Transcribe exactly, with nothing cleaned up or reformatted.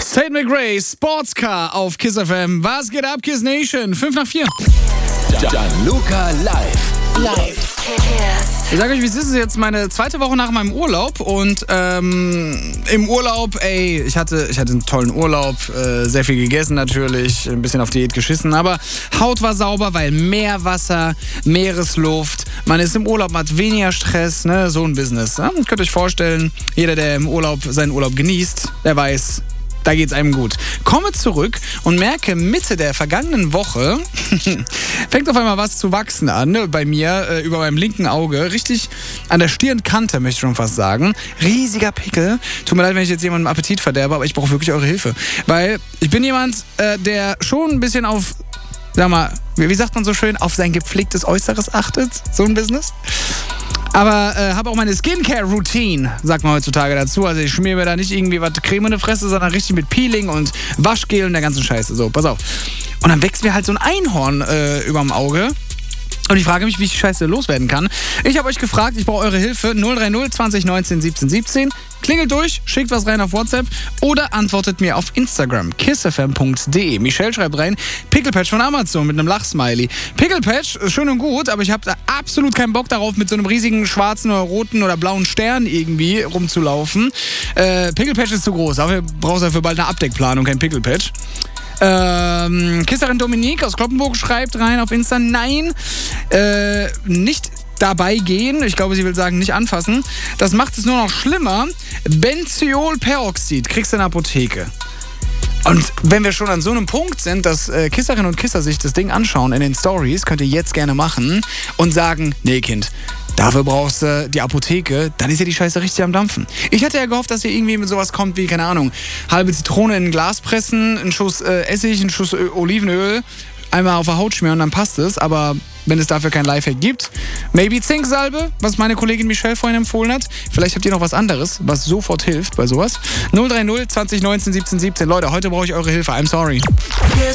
Tate McRae, Sportscar auf Kiss F M. Was geht ab, Kiss Nation? fünf nach vier. Gianluca live. Live. Kiss. Ich sage euch, wie es ist, es ist jetzt meine zweite Woche nach meinem Urlaub und ähm, im Urlaub, ey, ich hatte, ich hatte einen tollen Urlaub, äh, sehr viel gegessen natürlich, ein bisschen auf Diät geschissen, aber Haut war sauber, weil Meerwasser, Meeresluft, man ist im Urlaub, man hat weniger Stress, ne, so ein Business. Ne? Könnt ihr euch vorstellen, jeder, der im Urlaub seinen Urlaub genießt, der weiß, da geht's einem gut. Komme zurück und merke, Mitte der vergangenen Woche fängt auf einmal was zu wachsen an, ne, bei mir, äh, über meinem linken Auge. Richtig an der Stirnkante, möchte ich schon fast sagen. Riesiger Pickel. Tut mir leid, wenn ich jetzt jemandem Appetit verderbe, aber ich brauche wirklich eure Hilfe. Weil ich bin jemand, äh, der schon ein bisschen auf, sag mal, wie, wie sagt man so schön, auf sein gepflegtes Äußeres achtet. So ein Business. Aber äh, habe auch meine Skincare-Routine, sagt man heutzutage dazu. Also ich schmier mir da nicht irgendwie was Creme in die Fresse, sondern richtig mit Peeling und Waschgel und der ganzen Scheiße. So, pass auf. Und dann wächst mir halt so ein Einhorn äh, überm Auge. Und ich frage mich, wie ich die Scheiße loswerden kann. Ich habe euch gefragt, ich brauche eure Hilfe. null drei null zwanzig neunzehn siebzehn siebzehn. Klingelt durch, schickt was rein auf WhatsApp oder antwortet mir auf Instagram, kissfm punkt de. Michelle schreibt rein, Picklepatch von Amazon mit einem Lachsmiley. Picklepatch, schön und gut, aber ich habe da absolut keinen Bock darauf, mit so einem riesigen schwarzen oder roten oder blauen Stern irgendwie rumzulaufen. Äh, Picklepatch ist zu groß, dafür brauchst du dafür bald eine Abdeckplanung, kein Picklepatch. Ähm, Kisserin Dominique aus Kloppenburg schreibt rein auf Insta, nein, äh, nicht dabei gehen, ich glaube, sie will sagen, nicht anfassen. Das macht es nur noch schlimmer. Benzoylperoxid kriegst du in der Apotheke. Und wenn wir schon an so einem Punkt sind, dass äh, Kisserinnen und Kisser sich das Ding anschauen in den Stories, könnt ihr jetzt gerne machen und sagen, nee Kind, dafür brauchst du die Apotheke, dann ist ja die Scheiße richtig am Dampfen. Ich hatte ja gehofft, dass hier irgendwie mit sowas kommt wie, keine Ahnung, halbe Zitrone in ein Glas pressen, einen Schuss äh, Essig, einen Schuss Ö- Olivenöl, einmal auf der Haut schmieren und dann passt es. Aber wenn es dafür kein Lifehack gibt, maybe Zinksalbe, was meine Kollegin Michelle vorhin empfohlen hat. Vielleicht habt ihr noch was anderes, was sofort hilft bei sowas. null drei null zwanzig neunzehn siebzehn siebzehn. Leute, heute brauche ich eure Hilfe. I'm sorry. Kiss